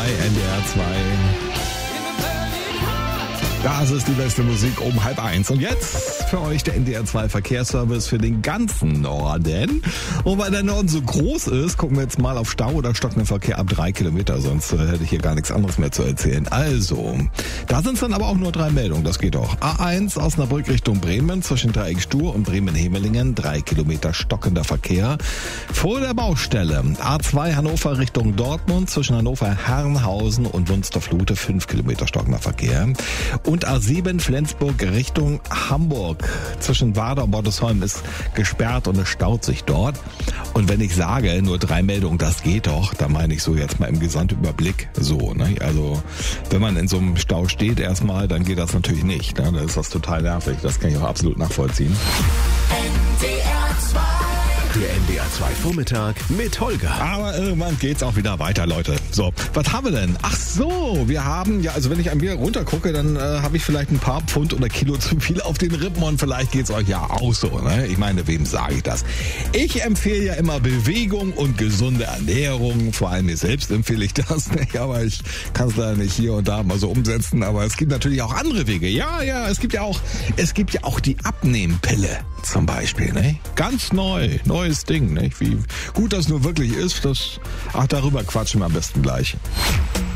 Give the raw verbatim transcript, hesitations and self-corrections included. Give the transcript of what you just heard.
N D R zwei. Das ist die beste Musik um halb eins. Und jetzt für euch der N D R zwei Verkehrsservice für den ganzen Norden. Und weil der Norden so groß ist, gucken wir jetzt mal auf Stau oder stockenden Verkehr ab drei Kilometer. Sonst äh, hätte ich hier gar nichts anderes mehr zu erzählen. Also, da sind es dann aber auch nur drei Meldungen. Das geht auch. A eins Osnabrück Richtung Bremen zwischen Dreieck-Stur und Bremen-Hemelingen. Drei Kilometer stockender Verkehr. Vor der Baustelle. A zwei Hannover Richtung Dortmund zwischen Hannover-Herrenhausen und Wunstorf-Lute. Fünf Kilometer stockender Verkehr. Und A sieben Flensburg Richtung Hamburg. Zwischen Warder und Bordesholm ist gesperrt und es staut sich dort. Und wenn ich sage, nur drei Meldungen, das geht doch, dann meine ich so jetzt mal im Gesamtüberblick so. Ne? Also wenn man in so einem Stau steht erstmal, dann geht das natürlich nicht. Ne? Dann ist das total nervig. Das kann ich auch absolut nachvollziehen. Der N D R zwei Vormittag mit Holger. Aber irgendwann geht's auch wieder weiter, Leute. So, was haben wir denn? Ach so, wir haben, ja, also wenn ich an mir runtergucke, dann äh, habe ich vielleicht ein paar Pfund oder Kilo zu viel auf den Rippen und vielleicht geht's euch ja auch so, ne? Ich meine, wem sage ich das? Ich empfehle ja immer Bewegung und gesunde Ernährung. Vor allem mir selbst empfehle ich das, ne? Aber ich kann es leider nicht hier und da mal so umsetzen. Aber es gibt natürlich auch andere Wege. Ja, ja, es gibt ja auch, es gibt ja auch die Abnehmpille zum Beispiel, ne? Ganz neu, neues Ding, ne? Wie gut das nur wirklich ist, das, ach, darüber quatschen wir am besten gleich.